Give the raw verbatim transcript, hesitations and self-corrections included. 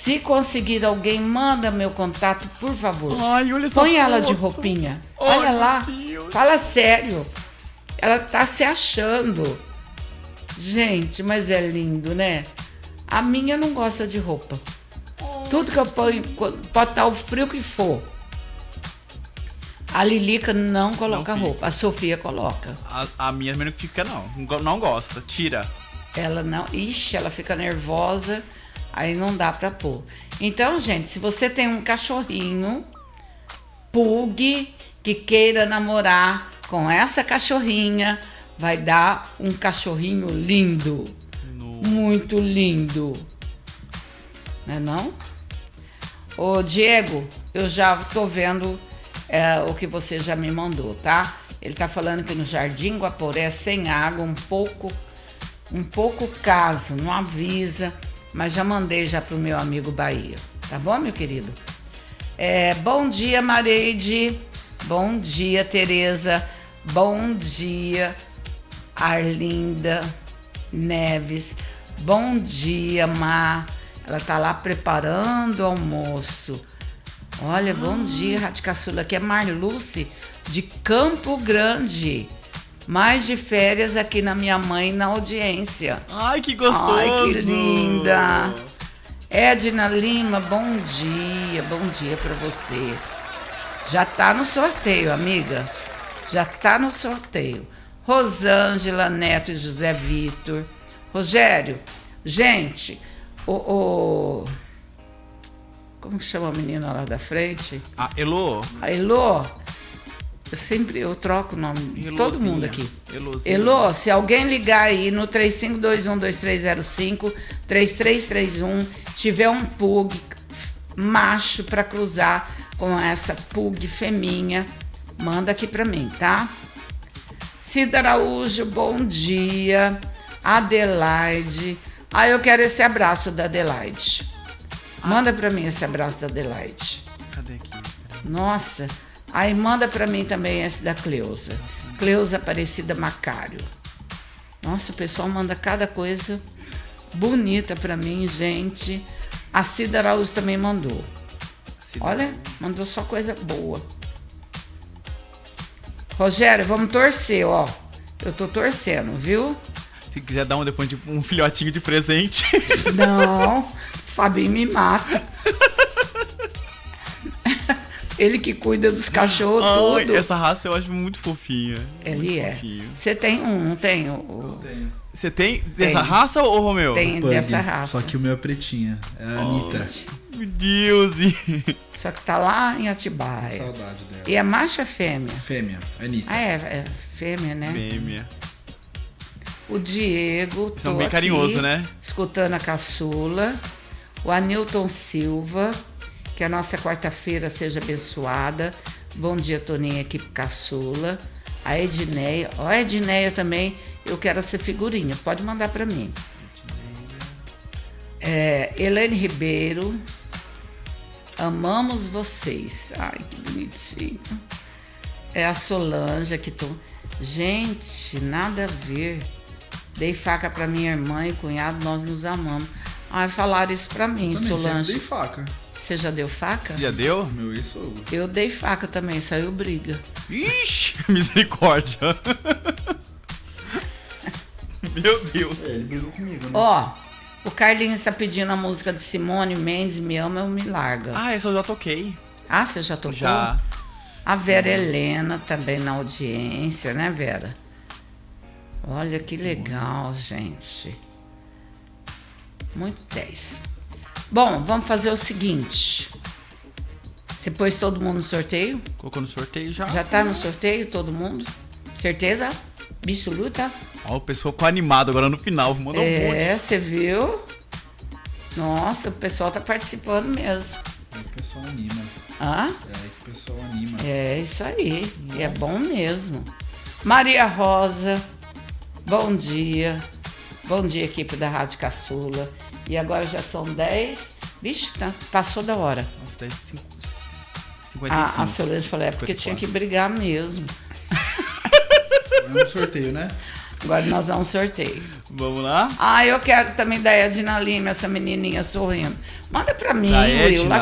Se conseguir alguém, manda meu contato, por favor. Ai, olha essa Põe ela foto. de roupinha. Ai, Olha lá. meu Deus. Fala sério. Ela tá se achando. Gente, mas é lindo, né? A minha não gosta de roupa. Tudo que eu ponho, pode estar o frio que for. A Lilica não coloca Não roupa. A Sofia coloca. A, a minha também não fica, não. Não gosta. Tira. Ela não... Ixi, ela fica nervosa. Aí não dá pra pôr. Então, gente, se você tem um cachorrinho pug que queira namorar com essa cachorrinha, vai dar um cachorrinho lindo. No... Muito lindo. Não é não? Ô, Diego, eu já tô vendo é, o que você já me mandou, tá? Ele tá falando que no Jardim Guaporé, sem água, um pouco, um pouco caso, não avisa, mas já mandei já pro meu amigo Bahia. Tá bom, meu querido? É, bom dia, Mareide. Bom dia, Tereza. Bom dia, Arlinda Neves. Bom dia, Má. Ela tá lá preparando o almoço. Olha, bom dia, Rádio Caçula. Aqui é Marluce, de Campo Grande. Mais de férias aqui na minha mãe, na audiência. Ai, que gostoso. Ai, que linda. Edna Lima, bom dia. Bom dia pra você. Já tá no sorteio, amiga. Já tá no sorteio. Rosângela Neto e José Vitor. Rogério, gente... O, o... Como chama a menina lá da frente? Ah, Elô. A Elô. Eu sempre eu troco o nome de todo Elôzinha. mundo aqui. Elôzinha. Elô, se alguém ligar aí no três cinco dois um, dois três zero cinco, três três três um, tiver um pug macho para cruzar com essa pug feminha, manda aqui para mim, tá? Cida Araújo, bom dia. Adelaide. Ah, eu quero esse abraço da Adelaide. Manda pra mim esse abraço da Adelaide. Cadê aqui? Nossa. Aí manda pra mim também esse da Cleusa. Cleusa Aparecida Macário. Nossa, o pessoal manda cada coisa bonita pra mim, gente. A Cida Araújo também mandou. Cida Olha, Araújo. mandou só coisa boa. Rogério, vamos torcer, ó. Eu tô torcendo, viu? Se quiser dar um depois de um filhotinho de presente. Não, Fabinho me mata. Ele que cuida dos cachorros, Ai, tudo. essa raça eu acho muito fofinha. Ele muito é. fofinho. Você tem um, não tem? O, Tenho. Você tem dessa raça, ô Romeu? tem Pug, dessa raça. Só que o meu é pretinha. É a Anitta. Meu Deus. Só que tá lá em Atibaia. Saudade dela. E é macho ou é fêmea? Fêmea, Anitta. Ah, é, é fêmea, né? Fêmea. O Diego, São tô bem aqui, carinhoso, né? escutando a caçula. O Anilton Silva, que a nossa quarta-feira seja abençoada. Bom dia, Toninha, equipe caçula. A Edneia, ó, a Edneia também, eu quero essa figurinha, pode mandar para mim. É, Helene Ribeiro, amamos vocês. Ai, que bonitinho. É a Solange que tô. Gente, nada a ver. Dei faca para minha irmã e cunhado, nós nos amamos. Ai, falaram isso para mim, Também, Solange. sempre dei faca. Você já deu faca? Você já deu? Meu ex-sogro. Eu dei faca também, saiu briga. Ixi, misericórdia. Meu Deus. É, ele brigou comigo, né? Ó, o Carlinhos está pedindo a música de Simone Mendes, Me Ama ou Me Larga. Ah, essa eu já toquei. Ah, você já tocou? Já. A Vera Helena também na audiência, né, Vera? Olha que legal, gente. Muito dez. Bom, vamos fazer o seguinte. Você pôs todo mundo no sorteio? Colocou no sorteio já. Já tá no sorteio, todo mundo? Certeza? Absoluta? Ó, o pessoal ficou animado agora no final. Mandou um monte. É, você viu? Nossa, o pessoal tá participando mesmo. É que o pessoal anima. Hã? É que o pessoal anima. É isso aí. E é bom mesmo. Maria Rosa, bom dia. Bom dia, equipe da Rádio Caçula. E agora já são dez. Vixe, tá, passou da hora. Nossa, dez, cinquenta e cinco. A, a Solange falou, é porque tinha que brigar mesmo. É um sorteio, né? Agora nós vamos sorteio. Vamos lá? Ah, eu quero também da Edna Lima, essa menininha sorrindo. Manda pra mim, Da Will. Edna? Lá